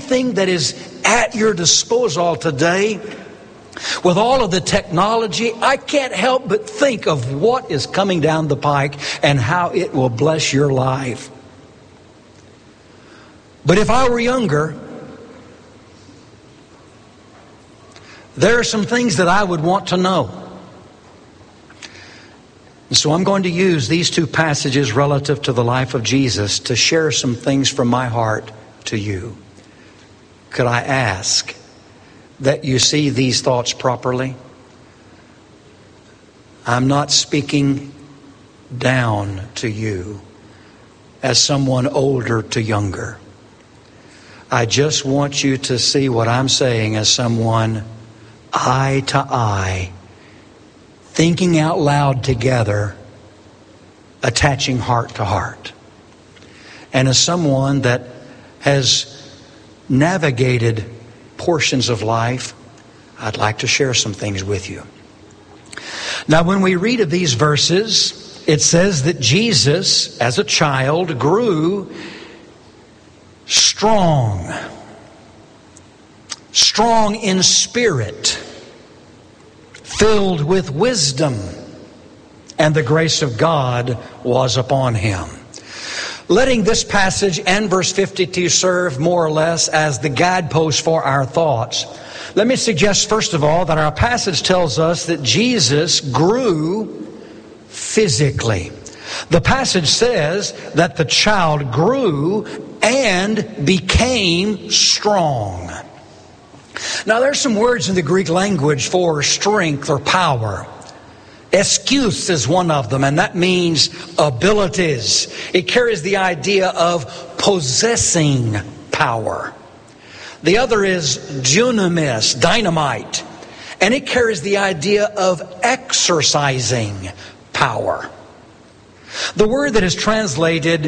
everything that is at your disposal today, with all of the technology, I can't help but think of what is coming down the pike and how it will bless your life. But if I were younger, there are some things that I would want to know. And so I'm going to use these two passages relative to the life of Jesus to share some things from my heart to you. Could I ask that you see these thoughts properly? I'm not speaking down to you as someone older to younger. I just want you to see what I'm saying as someone eye to eye, thinking out loud together, attaching heart to heart. And as someone that has navigated portions of life, I'd like to share some things with you. Now, when we read of these verses, it says that Jesus, as a child, grew strong in spirit, filled with wisdom, and the grace of God was upon him. Letting this passage and verse 52 serve more or less as the guidepost for our thoughts, let me suggest first of all that our passage tells us that Jesus grew physically. The passage says that the child grew and became strong. Now, there's some words in the Greek language for strength or power. Excuse is one of them, and that means abilities. It carries the idea of possessing power. The other is dunamis, dynamite, and it carries the idea of exercising power. The word that is translated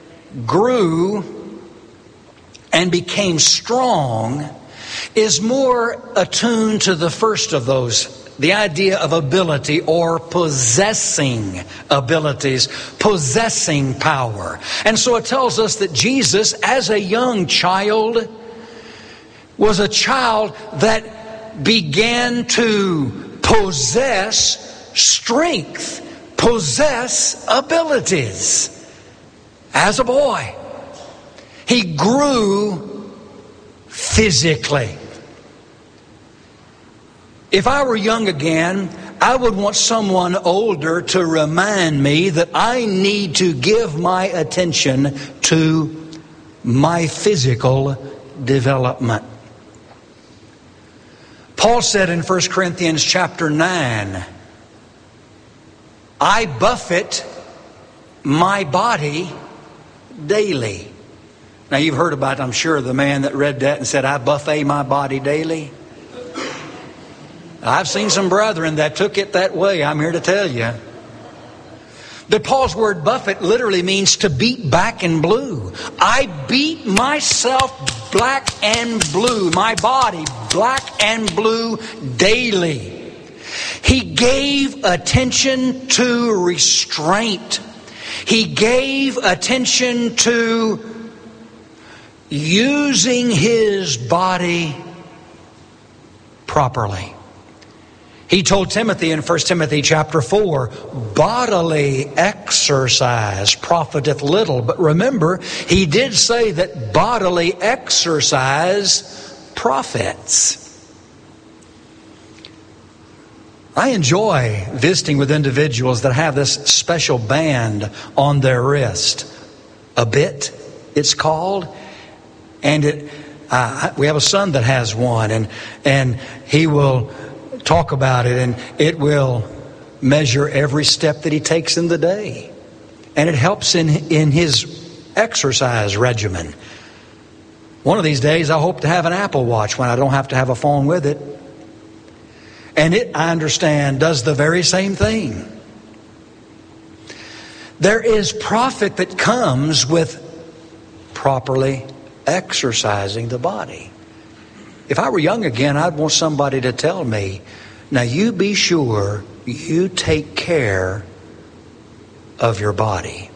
grew and became strong is more attuned to the first of those, the idea of ability or possessing abilities, possessing power. And so it tells us that Jesus, as a young child, was a child that began to possess strength, possess abilities. As a boy, he grew physically. If I were young again, I would want someone older to remind me that I need to give my attention to my physical development. Paul said in 1 Corinthians chapter 9, I buffet my body daily. Now, you've heard about, I'm sure, the man that read that and said, I buffet my body daily. I've seen some brethren that took it that way, I'm here to tell you. But Paul's word buffet literally means to beat back in blue. I beat myself black and blue, my body black and blue daily. He gave attention to restraint. He gave attention to using his body properly. He told Timothy in 1 Timothy chapter 4, bodily exercise profiteth little. But remember, he did say that bodily exercise profits. I enjoy visiting with individuals that have this special band on their wrist. A bit, it's called. And we have a son that has one, and he will talk about it, and it will measure every step that he takes in the day. And it helps in his exercise regimen. One of these days, I hope to have an Apple Watch when I don't have to have a phone with it. And it, I understand, does the very same thing. There is profit that comes with properly exercising the body. If I were young again, I'd want somebody to tell me, now you be sure you take care of your body.